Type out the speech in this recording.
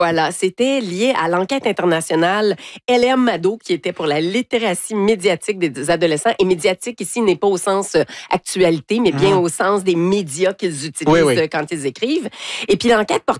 Voilà, c'était lié à l'enquête internationale LM Mado, qui était pour la littératie médiatique des adolescents. Et médiatique, ici, n'est pas au sens actualité, mais bien au sens des médias qu'ils utilisent Oui. quand ils écrivent. Et puis, l'enquête portait